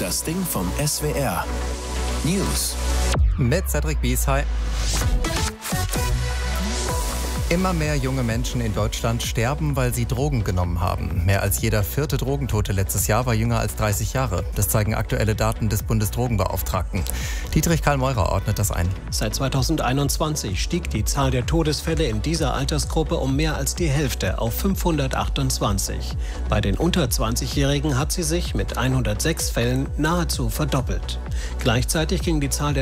Das Ding vom SWR. News. Mit Cedric Bies, hi. Immer mehr junge Menschen in Deutschland sterben, weil sie Drogen genommen haben. Mehr als jeder 4. Drogentote letztes Jahr war jünger als 30 Jahre. Das zeigen aktuelle Daten des Bundesdrogenbeauftragten. Dietrich Karl Meurer ordnet das ein. Seit 2021 stieg die Zahl der Todesfälle in dieser Altersgruppe um mehr als die Hälfte auf 528. Bei den unter 20-Jährigen hat sie sich mit 106 Fällen nahezu verdoppelt. Gleichzeitig ging die Zahl der